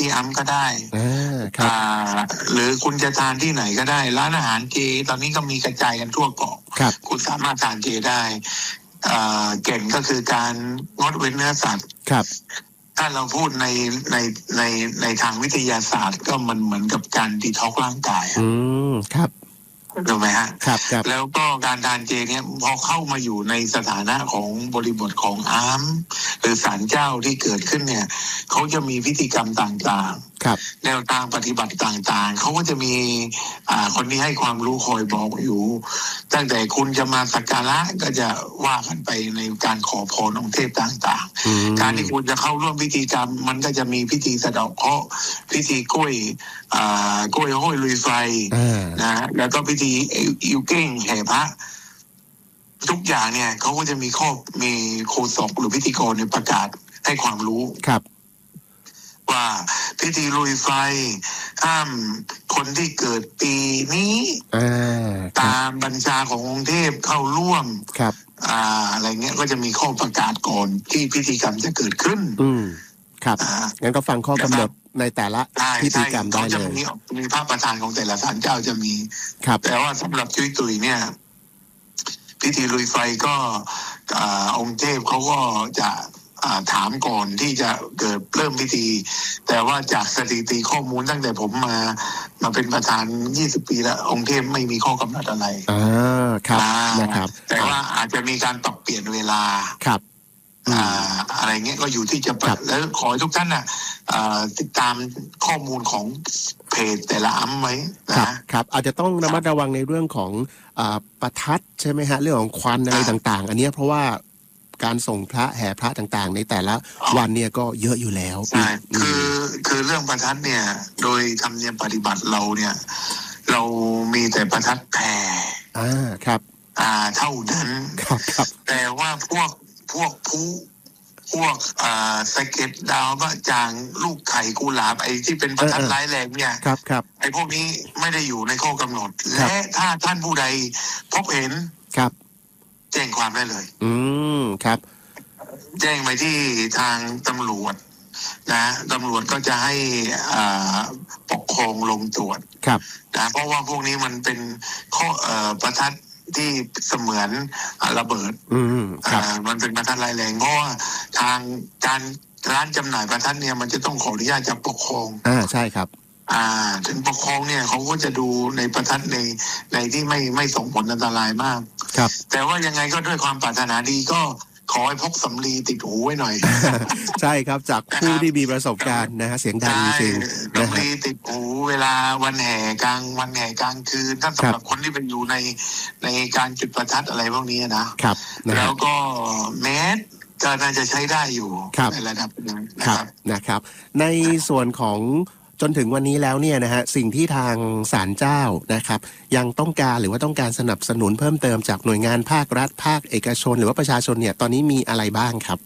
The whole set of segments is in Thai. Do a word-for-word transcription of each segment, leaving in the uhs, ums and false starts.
ที่อัมก็ได้อ่าหรือคุณจะทานที่ไหนก็ได้ร้านอาหารเจตอนนี้ก็มีกระจายกันทั่วเกาะคุณสามารถทานเจได้อ่าเก่งก็คือการงดเว้นเนื้อสัตว์ถ้าเราพูดในในในในทางวิทยาศาสตร์ก็มันเหมือนกับการดีท็อกซ์ร่างกายอืมครับถูกไหมฮะครับครับแล้วก็การทานเจเนี่ยพอเข้ามาอยู่ในสถานะของบริบทของอาร์มหรือศาลเจ้าที่เกิดขึ้นเนี่ยเขาจะมีพิธีกรรมต่างๆครับแนวทางปฏิบัติต่างๆเขาก็จะมีอ่าคนที่ให้ความรู้คอยบอกอยู่ตั้งแต่คุณจะมาสักการะก็จะว่ากันไปในการขอพรองค์เทพต่างๆการที่คุณจะเข้าร่วมพิธีกรรมมันก็จะมีพิธีสะเดาะเคราะห์พิธีกล้วยอ่ากล้วยห้อยลุยไฟนะแล้วก็พิธีอิวเก้งแห่พระทุกอย่างเนี่ยเขาก็จะมีข้อมีโฆษกหรือพิธีกรในประกาศให้ความรู้ครับว่าพิธีลุยไฟห้ามคนที่เกิดปีนี้ตามบัญชาขององค์เทพเข้าร่วมครับอ่าอะไรเงี้ยก็จะมีข้อประกาศก่อนที่พิธีกรรมจะเกิดขึ้นอืมครับงั้นก็ฟังข้อกำหนดในแต่ละพิธีกรรมได้เลยมีมีพระประธานของแต่ละศาลเจ้าจะมีครับแต่ว่าสำหรับจุ้ยตุยเนี่ยพิธีลุยไฟก็องค์เทพเขาก็จะถามก่อนที่จะเกิดเริ่มพิธีแต่ว่าจากสถิติข้อมูลตั้งแต่ผมมามาเป็นประธานยี่สิบปีแล้วองค์เทพไม่มีข้อกำหนดอะไรอ่าครับนะครับแต่ว่าอาจจะมีการปรับเปลี่ยนเวลาครับอ่าอะไรเงี้ยก็อยู่ที่จะแล้วขอให้ทุกท่านน่ะติดตามข้อมูลของเพจแต่ละอัมไว้นะครับอาจจะต้องระมัดระวังในเรื่องของประทัดใช่ไหมฮะเรื่องของควันอะไรต่างๆอันนี้เพราะว่าการส่งพระแห่พระต่างๆในแต่ละวันเนี่ยก็เยอะอยู่แล้วใช่คือคือเรื่องประทัดเนี่ยโดยธรรมเนียมปฏิบัติเราเนี่ยเรามีแต่ประทัดแผ่อ่าครับอ่าเท่านั้นครับครับแต่ว่าพวกพวกผู้พวกอ่าสะเก็ดดาวบะจางลูกไข่กุหลาบไอ้ที่เป็นประทัดร้ายแรงเนี่ยครับครับไอ้พวกนี้ไม่ได้อยู่ในข้อกำหนดและถ้าท่านผู้ใดพบเห็นครับแจ้งความได้เลยอืมครับแจ้งไปที่ทางตำรวจนะตำรวจก็จะให้อ่าปกครองลงตรวจครับนะเพราะว่าพวกนี้มันเป็นข้อเอ่อประทัดที่เสมือนระเบิดอืมครับมันเป็นประทัดร้ายแรงเพราะว่าทางการร้านจำหน่ายประทัดเนี่ยมันจะต้องขออนุญาตจากปกครองอ่าใช่ครับอ่าถึงปกครองเนี่ยเขาก็จะดูในประทัดในในที่ไม่ไม่ส่งผลอันตรายมากครับแต่ว่ายังไงก็ด้วยความปรารถนาดีก็ขอให้พกสำลีติดหูไว้หน่อยใช่ครับจากผู้ที่มีประสบการณ์นะฮะเสียงดังจริงสำลีติดหูเวลาวันแห่กลางวันแห่กลางคืนถ้าสำหรับคนที่เป็นอยู่ในในการจุดประทัดอะไรพวกนี้นะครับแล้วก็แมสก็น่าจะใช้ได้อยู่ในระดับนึงนะครับนะครับในส่วนของจนถึงวันนี้แล้วเนี่ยนะฮะสิ่งที่ทางศาลเจ้านะครับยังต้องการหรือว่าต้องการสนับสนุนเพิ่มเติมจากหน่วยงานภาครัฐภาคเอกชนหรือว่าประชาชนเนี่ยตอนนี้มีอะไรบ้างครับ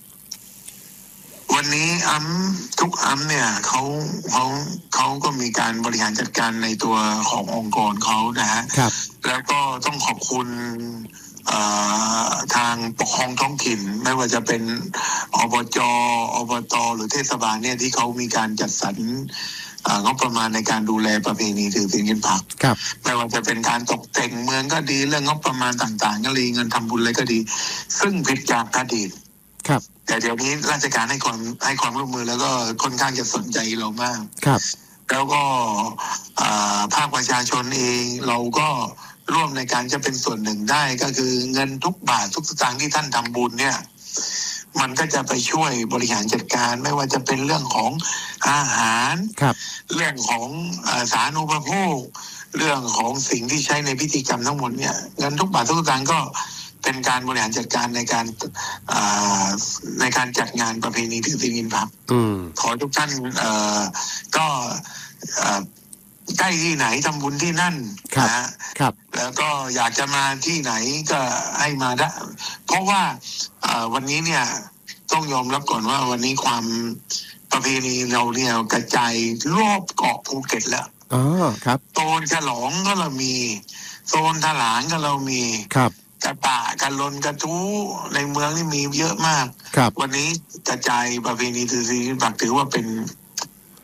วันนี้อัมทุกอัมเนี่ยเขาเขาเขาก็มีการบริหารจัดการในตัวขององค์กรเขานะฮะครับแล้วก็ต้องขอบคุณทางปกครองท้องถิ่นไม่ว่าจะเป็นอบจ.อบต.หรือเทศบาลเนี่ยที่เขามีการจัดสรรงบประมาณในการดูแลประเพณีถือศีลกินผักครับไม่ว่าจะเป็นการตกแต่งเมืองก็ดีเรื่องงบประมาณต่างๆก็ดีเงินทำบุญอะไรก็ดีซึ่งผิดจากอดีตครับแต่เดี๋ยวนี้ราชการให้ความให้ความร่วมมือแล้วก็ค่อนข้างจะสนใจเรามากครับแล้วก็ภาคประชาชนเองเราก็ร่วมในการจะเป็นส่วนหนึ่งได้ก็คือเงินทุกบาททุกสตางค์ที่ท่านทำบุญเนี่ยมันก็จะไปช่วยบริหารจัดการไม่ว่าจะเป็นเรื่องของอาหารครับเรื่องของสาธารณูปโภคเรื่องของสิ่งที่ใช้ในพิธีกรรมทั้งหมดเนี่ยเงินทุกบาททุกสตางค์ก็เป็นการบริหารจัดการในการในการจัดงานประเพณีถือศีลกินผักขอทุกท่านก็ใกล้ที่ไหนทำบุญที่นั่นนะครับแล้วก็อยากจะมาที่ไหนก็ให้มาได้เพราะว่าวันนี้เนี่ยต้องยอมรับก่อนว่าวันนี้ความประเพณีเราเนี่ยกระจายรอบเกาะภูเก็ตแล้วอ๋อครับโซนฉลองก็เรามีโซนถลางก็เรามีครับกระตะกระลนกระทู้ในเมืองนี่มีเยอะมากครับวันนี้กระจายประเพณีถือศีลกินผักถือว่าเป็น